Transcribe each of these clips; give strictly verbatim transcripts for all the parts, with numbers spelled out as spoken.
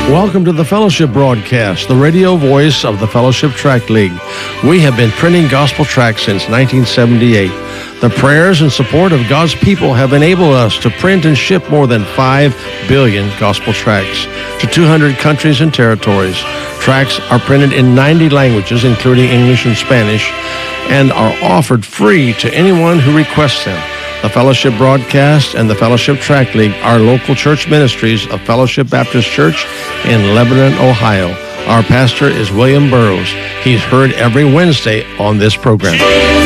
Welcome to the Fellowship Broadcast, the radio voice of the Fellowship Tract League. We have been printing gospel tracts since nineteen seventy-eight. The prayers and support of God's people have enabled us to print and ship more than five billion gospel tracts to two hundred countries and territories. Tracts are printed in ninety languages, including English and Spanish, and are offered free to anyone who requests them. The Fellowship Broadcast and the Fellowship Tract League are local church ministries of Fellowship Baptist Church in Lebanon, Ohio. Our pastor is William Burroughs. He's heard every Wednesday on this program.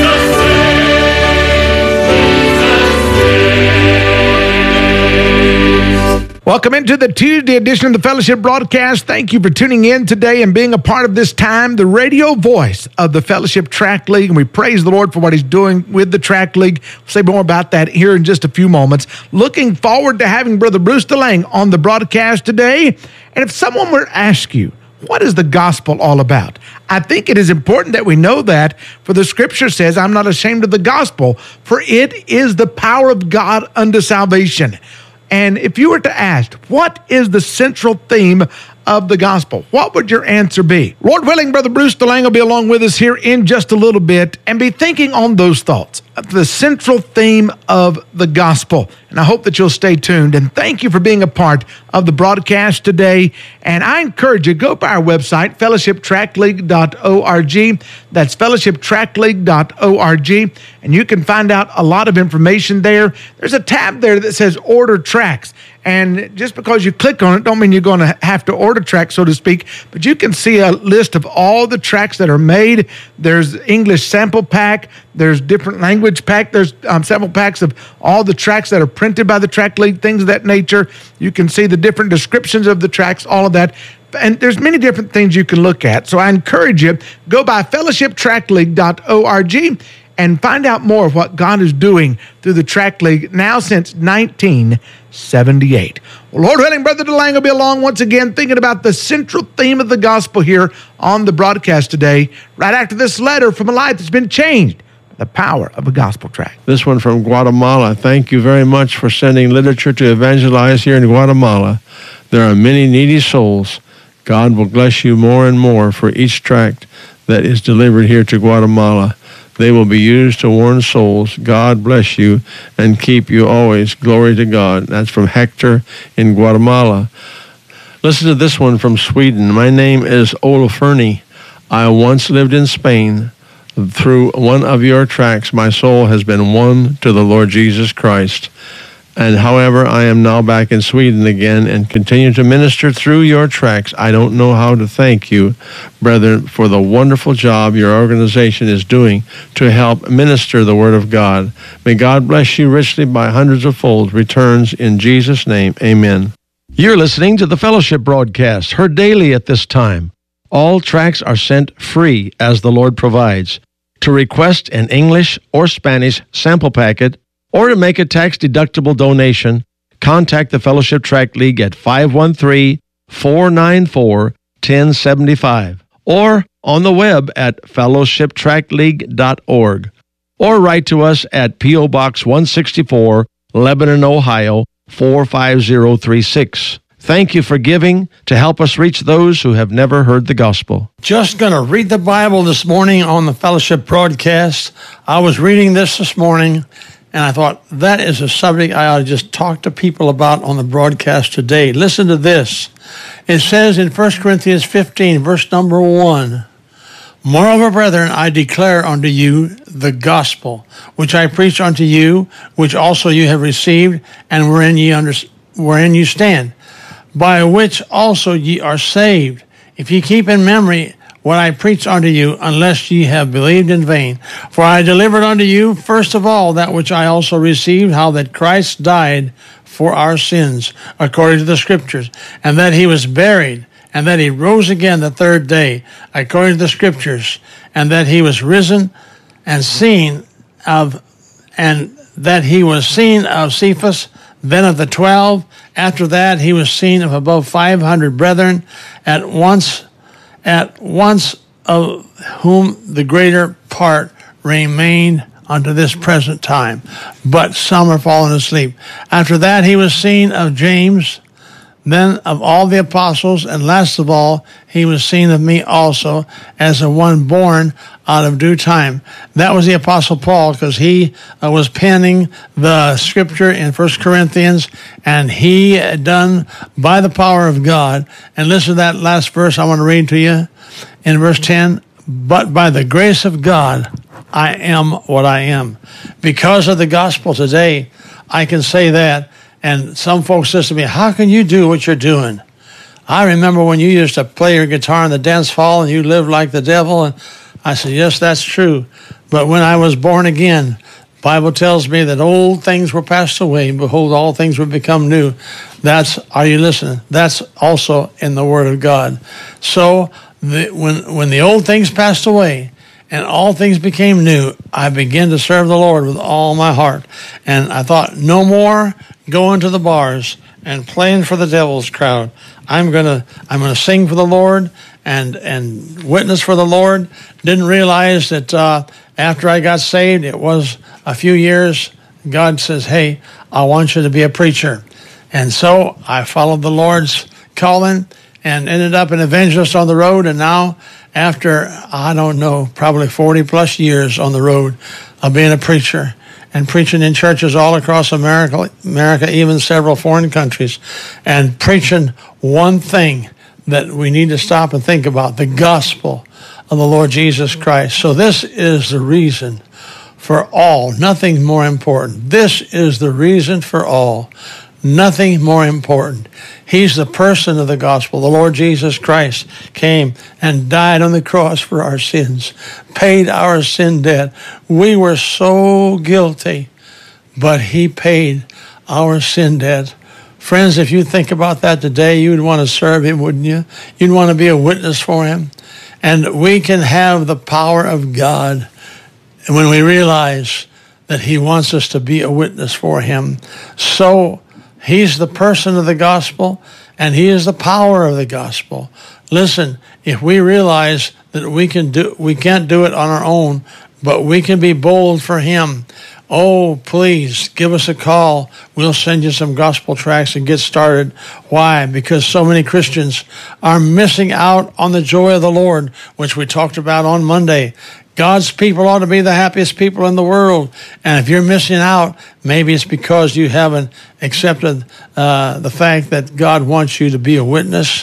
Welcome into the Tuesday edition of the Fellowship Broadcast. Thank you for tuning in today and being a part of this time, the radio voice of the Fellowship Tract League. And we praise the Lord for what he's doing with the Tract League. We'll say more about that here in just a few moments. Looking forward to having Brother Bruce DeLange on the broadcast today. And if someone were to ask you, what is the gospel all about? I think it is important that we know that, for the scripture says, I'm not ashamed of the gospel, for it is the power of God unto salvation. And if you were to ask, what is the central theme of the gospel, what would your answer be? Lord willing, Brother Bruce DeLange will be along with us here in just a little bit and be thinking on those thoughts, the central theme of the gospel. And I hope that you'll stay tuned. And thank you for being a part of the broadcast today. And I encourage you, go by our website, fellowship tract league dot org. That's fellowship tract league dot org. And you can find out a lot of information there. There's a tab there that says Order Tracts. And just because you click on it, don't mean you're going to have to order tracks, so to speak, but you can see a list of all the tracks that are made. There's English sample pack. There's different language pack. There's um, sample packs of all the tracks that are printed by the Tract League, things of that nature. You can see the different descriptions of the tracks, all of that. And there's many different things you can look at. So I encourage you, go by fellowship tract league dot org and find out more of what God is doing through the Tract League now since nineteen seventy-eight. Well, Lord willing, Brother DeLange will be along once again thinking about the central theme of the gospel here on the broadcast today, right after this letter from a life that's been changed by the power of a gospel tract. This one from Guatemala. Thank you very much for sending literature to evangelize here in Guatemala. There are many needy souls. God will bless you more and more for each tract that is delivered here to Guatemala. They will be used to warn souls. God bless you and keep you always. Glory to God. That's from Hector in Guatemala. Listen to this one from Sweden. My name is Olafurni. I once lived in Spain. Through one of your tracts, my soul has been won to the Lord Jesus Christ. And however, I am now back in Sweden again and continue to minister through your tracts. I don't know how to thank you, brethren, for the wonderful job your organization is doing to help minister the Word of God. May God bless you richly by hundreds of folds. Returns in Jesus' name. Amen. You're listening to the Fellowship Broadcast, heard daily at this time. All tracts are sent free as the Lord provides. To request an English or Spanish sample packet, or to make a tax-deductible donation, contact the Fellowship Tract League at five one three, four nine four, one oh seven five or on the web at fellowship tract league dot org, or write to us at P O Box one sixty-four, Lebanon, Ohio, four five zero three six. Thank you for giving to help us reach those who have never heard the gospel. Just going to read the Bible this morning on the Fellowship Broadcast. I was reading this this morning, and I thought, that is a subject I ought to just talk to people about on the broadcast today. Listen to this. It says in First Corinthians fifteen, verse number one, Moreover, brethren, I declare unto you the gospel, which I preach unto you, which also you have received, and wherein ye under, wherein you stand, by which also ye are saved, if ye keep in memory what I preach unto you, unless ye have believed in vain. For I delivered unto you, first of all, that which I also received, how that Christ died for our sins, according to the Scriptures, and that he was buried, and that he rose again the third day, according to the Scriptures, and that he was risen and seen of, and that he was seen of Cephas, then of the twelve. After that, he was seen of above five hundred brethren, at once at once of whom the greater part remain unto this present time, but some are fallen asleep. After that he was seen of James, then of all the apostles, and last of all, he was seen of me also as the one born out of due time. That was the Apostle Paul, because he uh, was penning the scripture in First Corinthians, and he had done by the power of God. And listen to that last verse I want to read to you in verse ten. But by the grace of God, I am what I am. Because of the gospel today, I can say that. And some folks says to me, how can you do what you're doing? I remember when you used to play your guitar in the dance hall and you lived like the devil. And I said, yes, that's true. But when I was born again, the Bible tells me that old things were passed away, and behold, all things would become new. That's, are you listening? That's also in the Word of God. So the, when, when the old things passed away, and all things became new, I began to serve the Lord with all my heart. And I thought, no more going to the bars and playing for the devil's crowd. I'm gonna I'm gonna sing for the Lord and and witness for the Lord. Didn't realize that uh, after I got saved, it was a few years, God says, hey, I want you to be a preacher. And so I followed the Lord's calling and ended up an evangelist on the road. And now, after, I don't know, probably forty plus years on the road of being a preacher and preaching in churches all across America, America, even several foreign countries, and preaching one thing that we need to stop and think about, the gospel of the Lord Jesus Christ. So this is the reason for all, nothing more important. This is the reason for all. Nothing more important. He's the person of the gospel. The Lord Jesus Christ came and died on the cross for our sins, paid our sin debt. We were so guilty, but he paid our sin debt. Friends, if you think about that today, you'd want to serve him, wouldn't you? You'd want to be a witness for him. And we can have the power of God when we realize that he wants us to be a witness for him. So he's the person of the gospel, and he is the power of the gospel. Listen, if we realize that we can do, we can't do it on our own, but we can be bold for him. Oh, please give us a call. We'll send you some gospel tracts and get started. Why? Because so many Christians are missing out on the joy of the Lord, which we talked about on Monday. God's people ought to be the happiest people in the world. And if you're missing out, maybe it's because you haven't accepted uh, the fact that God wants you to be a witness.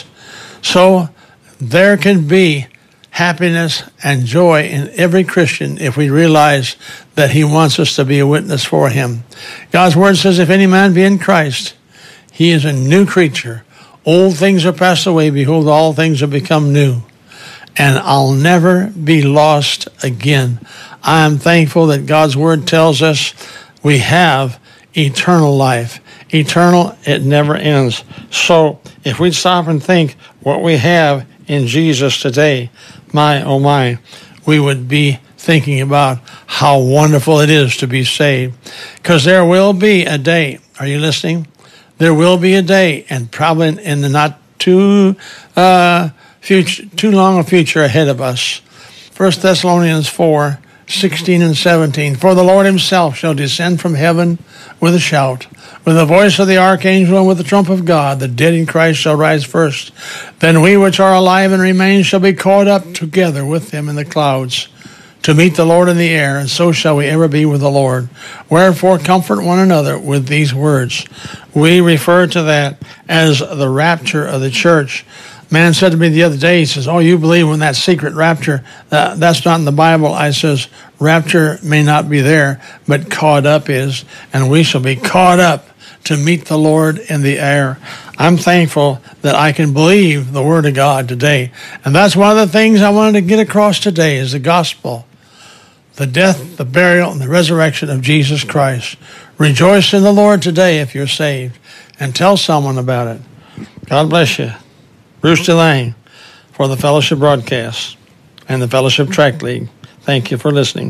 So there can be happiness and joy in every Christian if we realize that he wants us to be a witness for him. God's word says, if any man be in Christ, he is a new creature. Old things are passed away. Behold, all things have become new. And I'll never be lost again. I am thankful that God's word tells us we have eternal life. Eternal, it never ends. So if we stop and think what we have in Jesus today, my, oh my, we would be thinking about how wonderful it is to be saved. Because there will be a day, are you listening? There will be a day, and probably in the not too uh, future, too long a future ahead of us. First Thessalonians four, sixteen and seventeen. For the Lord himself shall descend from heaven with a shout, with the voice of the archangel, and with the trump of God. The dead in Christ shall rise first. Then we which are alive and remain shall be caught up together with them in the clouds, to meet the Lord in the air, and so shall we ever be with the Lord. Wherefore comfort one another with these words. We refer to that as the rapture of the church. Man said to me the other day, he says, oh, you believe in that secret rapture? Uh, that's not in the Bible. I says, rapture may not be there, but caught up is, and we shall be caught up to meet the Lord in the air. I'm thankful that I can believe the Word of God today. And that's one of the things I wanted to get across today is the gospel, the death, the burial, and the resurrection of Jesus Christ. Rejoice in the Lord today if you're saved, and tell someone about it. God bless you. Bruce DeLange for the Fellowship Broadcast and the Fellowship Tract League. Thank you for listening.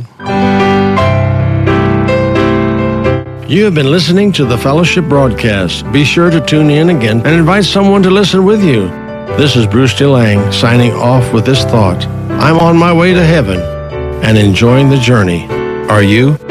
You have been listening to the Fellowship Broadcast. Be sure to tune in again and invite someone to listen with you. This is Bruce DeLange signing off with this thought. I'm on my way to heaven and enjoying the journey. Are you?